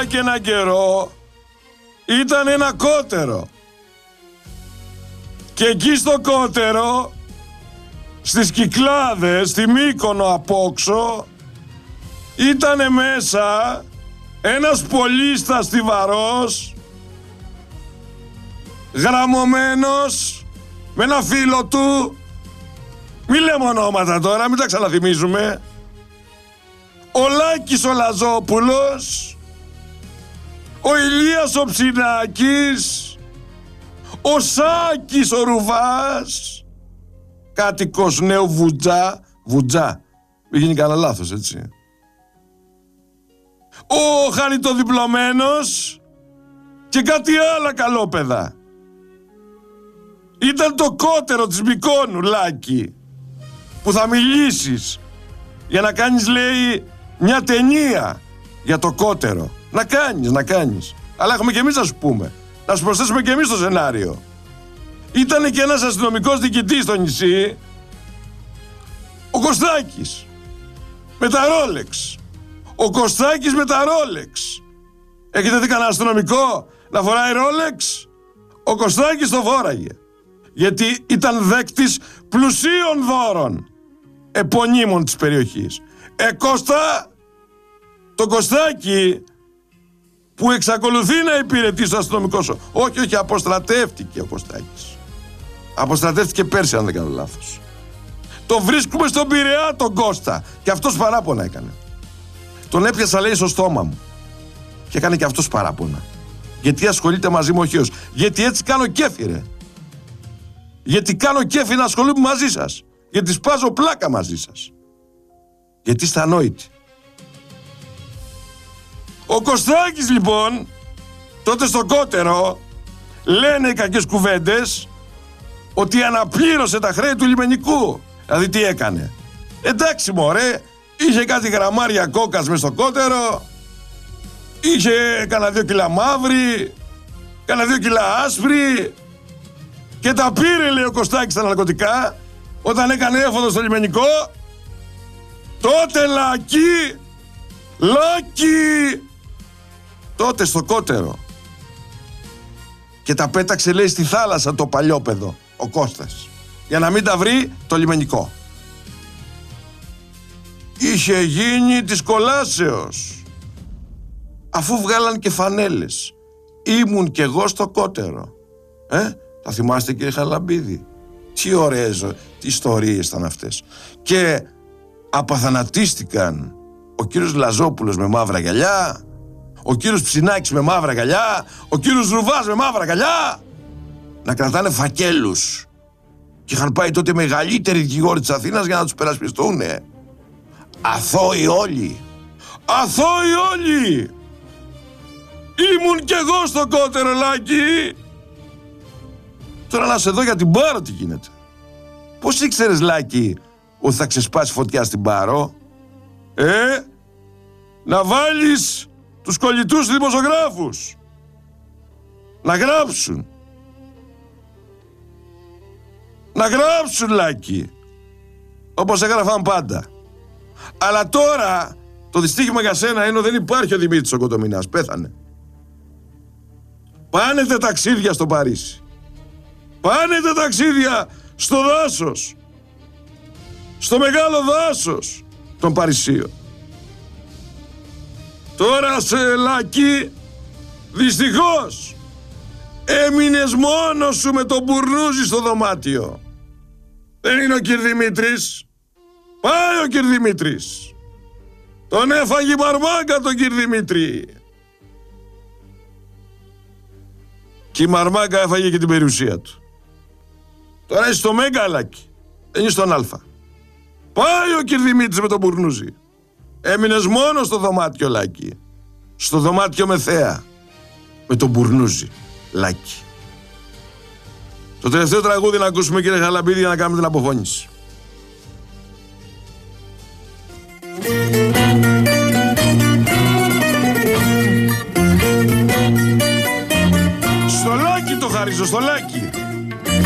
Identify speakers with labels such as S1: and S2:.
S1: τώρα και ένα καιρό ήταν ένα κότερο. Και εκεί στο κότερο, στις Κυκλάδες, στη Μύκονο απόξω, ήτανε μέσα ένας πολύς στιβαρός, γραμμωμένος, με ένα φίλο του, μη λέμε ονόματα τώρα, μην τα ξαναθυμίζουμε, ο Λάκης ο Λαζόπουλος, ο Ηλίας ο Ψινάκης, ο Σάκης ο Ρουβάς, κάτοικος Νέου Βουτζά, μην γίνει κανένα λάθος, έτσι. Ο Χαριτοδιπλωμένος και κάτι άλλα καλόπαιδα. Ήταν το κότερο της Μυκόνου, Λάκη, που θα μιλήσεις για να κάνεις, λέει, μια ταινία για το κότερο. Να κάνεις. Αλλά έχουμε και εμείς να σου πούμε. Να σου προσθέσουμε και εμείς το σενάριο. Ήτανε και ένας αστυνομικός διοικητής στο νησί, ο Κωστάκης, με τα Ρόλεξ. Ο Κωστάκης με τα Ρόλεξ. Έχετε δει κανένα αστυνομικό να φοράει Ρόλεξ? Ο Κωστάκης το φόραγε. Γιατί ήταν δέκτης πλουσίων δώρων επωνύμων της περιοχής. Κώστα, το Κωστάκη που εξακολουθεί να υπηρετεί στο αστυνομικό σώμα. Όχι, αποστρατεύτηκε ο Κωστάκης. Αποστρατεύτηκε πέρσι, αν δεν κάνω λάθος. Το βρίσκουμε στον Πειραιά τον Κώστα. Και αυτός παράπονα έκανε. Τον έπιασα, λέει, στο στόμα μου. Και έκανε και αυτός παράπονα. Γιατί ασχολείται μαζί μου ο Χίος? Γιατί έτσι κάνω κέφι, ρε. Γιατί κάνω κέφι να ασχολούμαι μαζί σας. Γιατί σπάζω πλάκα μαζί σας. Γιατί είστε ανόητοι. Ο Κωστάκης, λοιπόν, τότε στο κότερο, λένε οι κακές κουβέντες ότι αναπλήρωσε τα χρέη του λιμενικού. Δηλαδή τι έκανε? Εντάξει μωρέ, είχε κάτι γραμμάρια κόκας μες στο κότερο, είχε κανένα 2 κιλά μαύρη, κανένα 2 κιλά άσπρη και τα πήρε, λέει ο Κωστάκης, τα ναρκωτικά όταν έκανε έφοδο στο λιμενικό. Τότε, Λάκη, τότε στο κότερο. Και τα πέταξε, λέει, στη θάλασσα το παλιόπαιδο ο Κώστας, για να μην τα βρει το λιμενικό. Είχε γίνει της κολάσεως, αφού βγάλαν και φανέλες. Ήμουν κι εγώ στο κότερο. Τα θυμάστε, κύριε Χαραλαμπίδη? Τι ωραίες ιστορίες ήταν αυτές. Και απαθανατίστηκαν ο κύριος Λαζόπουλος με μαύρα γυαλιά, ο κύριος Ψινάκης με μαύρα γυαλιά, ο κύριος Ρουβάς με μαύρα γυαλιά, να κρατάνε φακέλους. Και είχαν πάει τότε μεγαλύτεροι δικηγόροι της Αθήνας για να τους περασπιστούνε. Αθώοι όλοι. Αθώοι όλοι. Ήμουν κι εγώ στο κότερο, Λάκη. Τώρα να σε δω για την Πάρο τι γίνεται. Πώς ήξερες, Λάκη, ότι θα ξεσπάσει φωτιά στην Πάρο? Να βάλεις τους κολλητούς δημοσιογράφους να γράψουν. Να γράψουν, Λάκη, όπως έγραφαν πάντα. Αλλά τώρα το δυστύχημα για σένα είναι ότι δεν υπάρχει ο Δημήτρης ο Κοτομινάς. Πέθανε. Πάνε τα ταξίδια στο Παρίσι. Πάνε τα ταξίδια στο δάσος. Στο μεγάλο δάσος των Παρισίων. Τώρα, σε Λάκη, δυστυχώς έμεινες μόνος σου με τον Μπουρνούζι στο δωμάτιο. Δεν είναι ο κυρ Δημήτρης. Πάει ο κυρ Δημήτρης. Τον έφαγε η Μαρμάγκα τον κυρ Δημήτρη. Και η Μαρμάγκα έφαγε και την περιουσία του. Τώρα είσαι στο Μέγκα, Λάκη. Δεν είσαι στον Αλφα. Πάει ο κυρ Δημήτρης με τον Μπουρνούζι. Έμεινες μόνο στο δωμάτιο, Λάκη. Στο δωμάτιο με θέα. Με τον Μπουρνούζι, Λάκη. Το τελευταίο τραγούδι να ακούσουμε, κύριε Χαραλαμπίδη, για να κάνουμε την αποφώνηση. Στο Λάκη το χαρίζω, στο Λάκη.